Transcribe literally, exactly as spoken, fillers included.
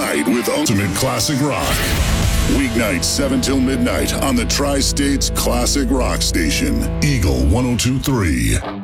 night with Ultimate Classic Rock. Weeknights seven till midnight on the Tri-States Classic Rock Station, Eagle one oh two point three.